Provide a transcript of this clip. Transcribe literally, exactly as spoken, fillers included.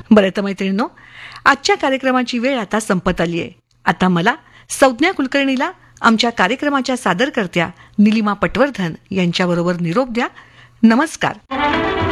बरं तर मैत्रिणींनो, आजच्या कार्यक्रमाची वेळ आता संपत आली आहे. आता मला संज्ञा कुलकर्णीला आमच्या कार्यक्रमाच्या सादरकर्त्या निलिमा पटवर्धन यांच्याबरोबर निरोप द्या. नमस्कार.